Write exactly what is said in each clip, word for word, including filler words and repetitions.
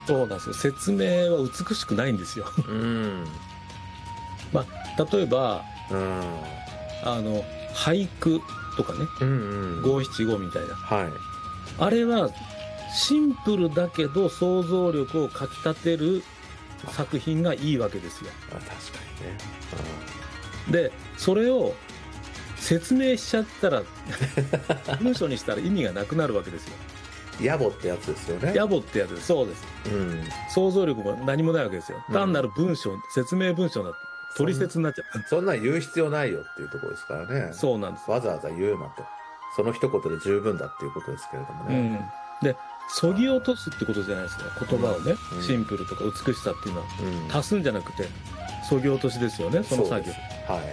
そうなんですよ。説明は美しくないんですよ。 うん。 まあ、例えば、 うん。 あの、俳句とかね、 うんうん。 五七五みたいな。 はい。 あれは、シンプルだけど想像力をかき立てる作品がいいわけですよ。 あ、確かにね。 で、それを説明しちゃったら、文章にしたら意味がなくなるわけですよ。 野暮ってやつですよね。 野暮ってやつです。そうです。 うん。 想像力も何もないわけですよ。単なる文章、説明文章だと取説になっちゃう。 そんなん言う必要ないよっていうところですからね。 そうなんです。 わざわざ言うなと。その一言で十分だっていうことですけれどもね。 うん。で、そぎ落とすってことじゃないですか。言葉をね、 うん、 シンプルとか美しさっていうのは、 うん、 足すんじゃなくて、そぎ落としですよね、その作業。 はい。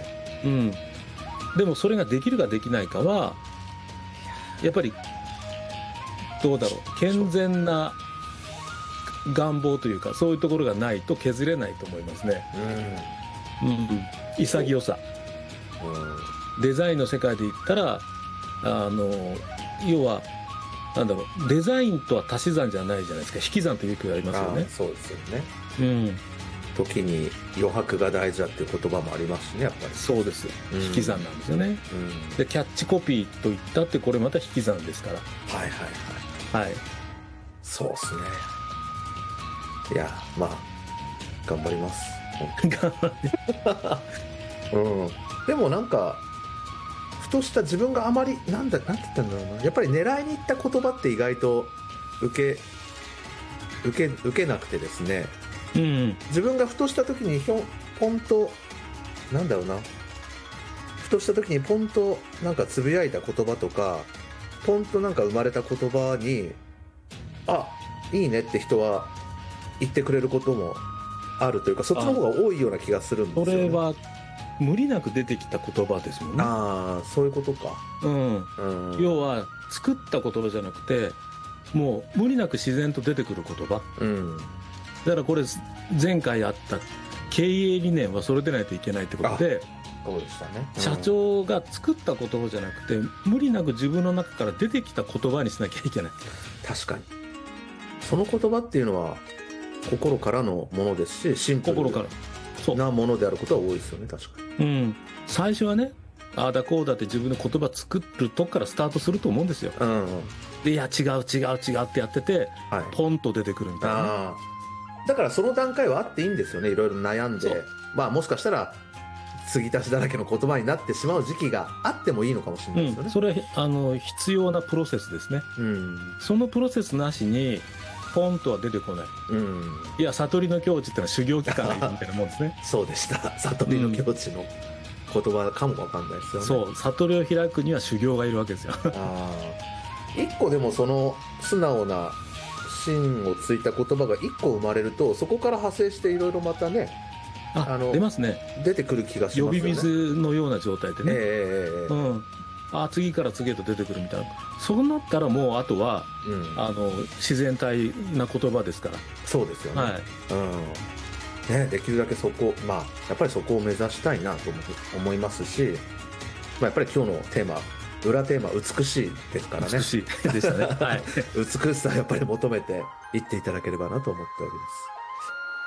うん。でもそれができるかできないかは、やっぱり、どうだろう、健全な願望というか、そういうところがないと削れないと思いますね。うん。うん、潔さ。うん。デザインの世界で言ったら、あの、要は、なんだろう、デザインとは足し算じゃないじゃないですか。引き算とよく言われますよね。 そうですよね。 うん。 時に余白が大事だっていう言葉もありますしね、やっぱり。 そうです。うん、引き算なんですよね、うん。で、キャッチコピーと言ったってこれまた引き算ですから。 はいはいはい。はい。そうですね。いや、まあ、頑張ります。頑張って。うん。でもなんか、ふとした自分があまり、なんだ、なんて言ったんだろうな。やっぱり狙いに行った言葉って意外と受け、受け、受けなくてですね。うん、自分がふとした時にひょポンとなんだろうなふとした時にポンとなんかつぶやいた言葉とかポンとなんか生まれた言葉にあいいねって人は言ってくれることもあるというかそっちの方が多いような気がするんですよね。 それは無理なく出てきた言葉ですもんね。 ああそういうことか、 うん、うん、要は作った言葉じゃなくてもう無理なく自然と出てくる言葉、うんだからこれ前回あった経営理念はそれでないといけないってことでそうでしたね、 うん、社長が作った言葉じゃなくて無理なく自分の中から出てきた言葉にしなきゃいけない。 確かにその言葉っていうのは心からのものですしシンプルなものであることは多いですよね。確かに、うん、最初はねああだこうだって自分で言葉作るとこからスタートすると思うんですよ、うんうん、でいや違う違う違うってやってて、はい、ポンと出てくるみたいな、ね、あだからその段階はあっていいんですよね。いろいろ悩んで、まあもしかしたら継ぎ足しだらけの言葉になってしまう時期があってもいいのかもしれないですよね、うん、 それはあの必要なプロセスですね、うん、そのプロセスなしにポンとは出てこない、うん、いや悟りの境地ってのは修行期間みたいなもんですねそうでした悟りの境地の言葉かもわかんないですよね、 そう悟りを開くには修行がいるわけですよあ一個でもその素直な芯をついた言葉がいっこ生まれるとそこから派生していろいろまたねあの出ますね出てくる気がしますよね。 呼び水のような状態でね、 えーうん、あ次から次へと出てくるみたいなそうなったらもうあとは、うん、あの自然体な言葉ですから。 そうですよね、はいうんね、できるだけそこまあやっぱりそこを目指したいなと思いますし、まあ、やっぱり今日のテーマ裏テーマ美しいですからね。 美しいでしたね、はい、 美しさをやっぱり求めていっていただければなと思っております。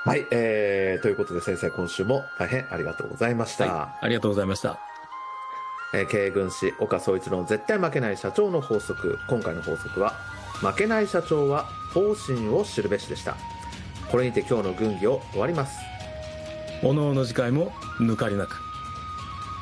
はい、えー、ということで先生今週も大変ありがとうございました、 はい、ありがとうございました。 えー、経営軍師岡総一郎の絶対負けない社長の法則。今回の法則は負けない社長は方針を知るべしでした。これにて今日の軍議を終わります。 おのおの次回も抜かりなく。